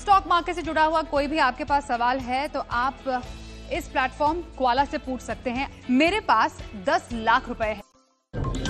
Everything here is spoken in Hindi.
स्टॉक मार्केट से जुड़ा हुआ कोई भी आपके पास सवाल है तो आप इस प्लेटफॉर्म क्वाला से पूछ सकते हैं। मेरे पास 10 लाख रुपए है।